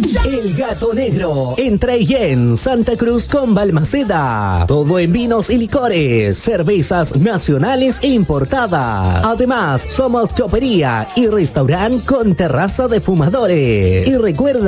El Gato Negro, en Traillén, Santa Cruz con Balmaceda. Todo en vinos y licores, cervezas nacionales e importadas. Además, somos chopería y restaurante con terraza de fumadores. Y recuerda